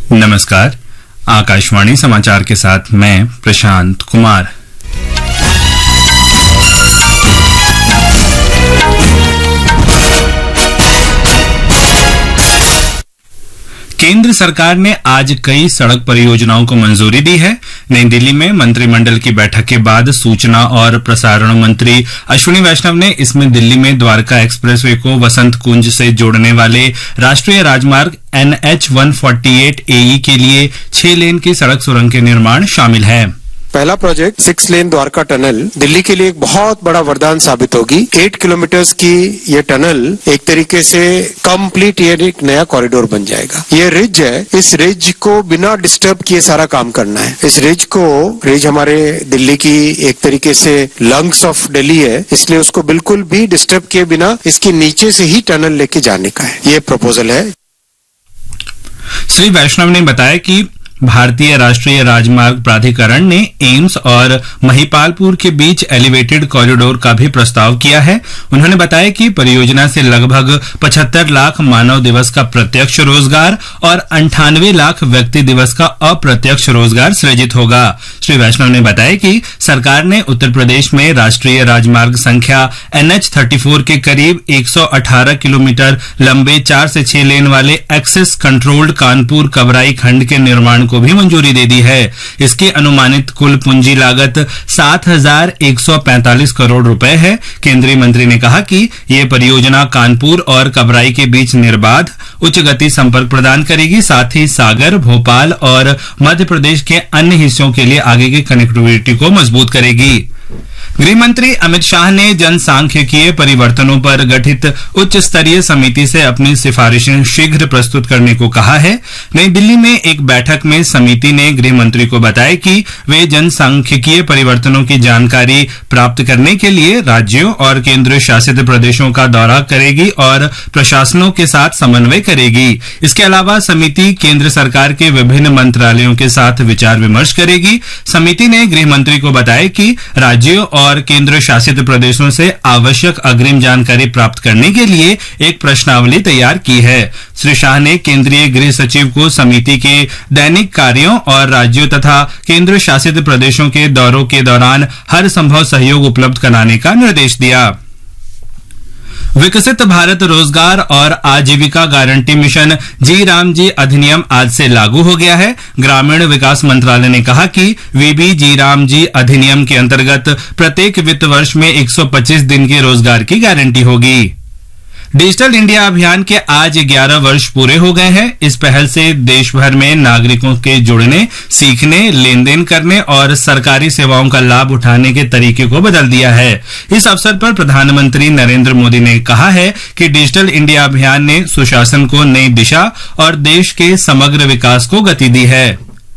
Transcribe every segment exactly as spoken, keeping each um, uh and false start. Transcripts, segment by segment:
नमस्कार, आकाशवाणी समाचार के साथ मैं प्रशांत कुमार। केंद्र सरकार ने आज कई सड़क परियोजनाओं को मंजूरी दी है। नई दिल्ली में मंत्रिमंडल की बैठक के बाद सूचना और प्रसारण मंत्री अश्विनी वैष्णव ने इसमें दिल्ली में द्वारका एक्सप्रेसवे को वसंत कुंज से जोड़ने वाले राष्ट्रीय राजमार्ग N H one forty eight ए ई के लिए छह लेन की सड़क सुरंग के निर्माण शामिल है। पहला project six lane Dwarka tunnel Delhi के लिए एक बहुत बड़ा वरदान साबित होगी। एट किलोमीटर्स की ये टनल एक तरीके से कंप्लीट ये एक नया कॉरिडोर बन जाएगा। ये रिज है, इस रिज को बिना डिस्टर्ब किए सारा काम करना है। इस रिज को रिज हमारे दिल्ली की एक तरीके से लंग्स ऑफ दिल्ली है, इसलिए उसको बिल्कुल भी डिस्टर्ब किए बिना इसके नीचे से ही टनल लेके जाने का है, ये प्रपोजल है। श्री वैष्णव ने बताया कि भारतीय राष्ट्रीय राजमार्ग प्राधिकरण ने एम्स और महिपालपुर के बीच एलिवेटेड कॉरिडोर का भी प्रस्ताव किया है। उन्होंने बताया कि परियोजना से लगभग पचहत्तर लाख मानव दिवस का प्रत्यक्ष रोजगार और अंठानवे लाख व्यक्ति दिवस का अप्रत्यक्ष रोजगार सृजित होगा। श्री वैष्णव ने बताया कि सरकार ने उत्तर प्रदेश में राष्ट्रीय राजमार्ग संख्या एन एच थर्टी फोर के करीब एक सौ अठारह किलोमीटर लंबे चार से छह लेन वाले एक्सेस कंट्रोल्ड कानपुर कबराई खंड के निर्माण को भी मंजूरी दे दी है। इसकी अनुमानित कुल पूंजी लागत सात हजार एक सौ पैंतालीस करोड़ रुपए है। केंद्रीय मंत्री ने कहा कि ये परियोजना कानपुर और कबराई के बीच निर्बाध उच्च गति संपर्क प्रदान करेगी, साथ ही सागर, भोपाल और मध्य प्रदेश के अन्य हिस्सों के लिए आगे की कनेक्टिविटी को मजबूत करेगी। गृह मंत्री अमित शाह ने जनसांख्यिकीय परिवर्तनों पर गठित उच्च स्तरीय समिति से अपनी सिफारिशें शीघ्र प्रस्तुत करने को कहा है। नई दिल्ली में एक बैठक में समिति ने गृह मंत्री को बताया कि वे जनसांख्यिकीय परिवर्तनों की जानकारी प्राप्त करने के लिए राज्यों और केंद्र शासित प्रदेशों का दौरा करेगी और प्रशासनों के साथ समन्वय करेगी। इसके अलावा समिति केंद्र सरकार के विभिन्न मंत्रालयों के साथ विचार विमर्श करेगी। समिति ने गृह मंत्री को बताया कि राज्यों और केंद्र शासित प्रदेशों से आवश्यक अग्रिम जानकारी प्राप्त करने के लिए एक प्रश्नावली तैयार की है। श्री शाह ने केंद्रीय गृह सचिव को समिति के दैनिक कार्यों और राज्यों तथा केंद्र शासित प्रदेशों के दौरों के दौरान हर संभव सहयोग उपलब्ध कराने का निर्देश दिया। विकसित भारत रोजगार और आजीविका गारंटी मिशन जी राम जी अधिनियम आज से लागू हो गया है। ग्रामीण विकास मंत्रालय ने कहा कि वीबी जी राम जी अधिनियम के अंतर्गत प्रत्येक वित्त वर्ष में एक सौ पच्चीस दिन की रोजगार की गारंटी होगी। डिजिटल इंडिया अभियान के आज ग्यारह वर्ष पूरे हो गए हैं। इस पहल से देश भर में नागरिकों के जुड़ने, सीखने, लेन देन करने और सरकारी सेवाओं का लाभ उठाने के तरीके को बदल दिया है। इस अवसर पर प्रधानमंत्री नरेंद्र मोदी ने कहा है कि डिजिटल इंडिया अभियान ने सुशासन को नई दिशा और देश के समग्र विकास को गति दी है।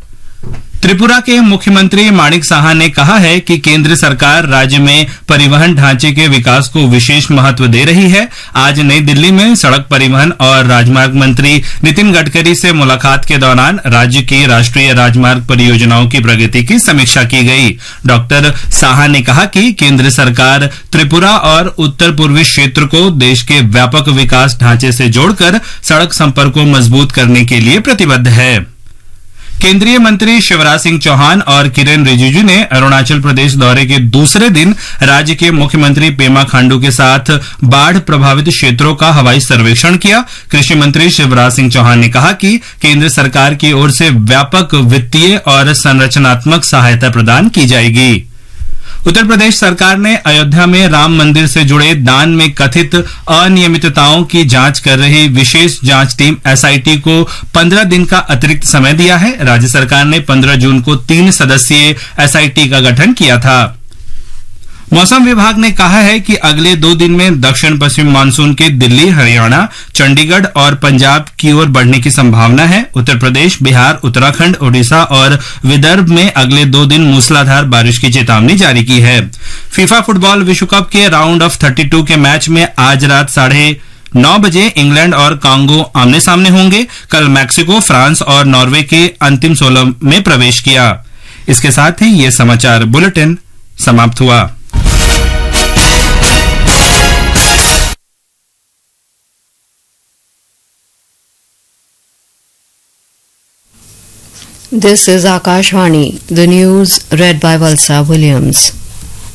त्रिपुरा के मुख्यमंत्री माणिक साहा ने कहा है कि केंद्र सरकार राज्य में परिवहन ढांचे के विकास को विशेष महत्व दे रही है। आज नई दिल्ली में सड़क परिवहन और राजमार्ग मंत्री नितिन गडकरी से मुलाकात के दौरान राज्य की राष्ट्रीय राजमार्ग परियोजनाओं की प्रगति की समीक्षा की गई। डॉक्टर साहा ने कहा कि केंद्र सरकार त्रिपुरा और उत्तर पूर्वी क्षेत्र को देश के व्यापक विकास ढांचे से जोड़कर सड़क संपर्क को मजबूत करने के लिए प्रतिबद्ध है। केंद्रीय मंत्री शिवराज सिंह चौहान और किरेन रिजिजू ने अरुणाचल प्रदेश दौरे के दूसरे दिन राज्य के मुख्यमंत्री पेमा खांडू के साथ बाढ़ प्रभावित क्षेत्रों का हवाई सर्वेक्षण किया। कृषि मंत्री शिवराज सिंह चौहान ने कहा कि केंद्र सरकार की ओर से व्यापक वित्तीय और संरचनात्मक सहायता प्रदान की जाएगी। उत्तर प्रदेश सरकार ने अयोध्या में राम मंदिर से जुड़े दान में कथित अनियमितताओं की जांच कर रही विशेष जांच टीम एस आई टी को पंद्रह दिन का अतिरिक्त समय दिया है। राज्य सरकार ने पंद्रह जून को तीन सदस्यीय एस आई टी का गठन किया था। मौसम विभाग ने कहा है कि अगले दो दिन में दक्षिण पश्चिम मानसून के दिल्ली, हरियाणा, चंडीगढ़ और पंजाब की ओर बढ़ने की संभावना है। उत्तर प्रदेश, बिहार, उत्तराखंड, ओडिशा और विदर्भ में अगले दो दिन मूसलाधार बारिश की चेतावनी जारी की है। फीफा फुटबॉल विश्व कप के राउंड ऑफ थर्टी टू के मैच में आज रात साढ़े नौ बजे इंग्लैंड और कांगो आमने सामने होंगे। कल मैक्सिको, फ्रांस और नॉर्वे के अंतिम सोलह में प्रवेश किया। इसके साथ ही ये समाचार बुलेटिन समाप्त हुआ। This is Akashvani, the news read by Valsa Williams.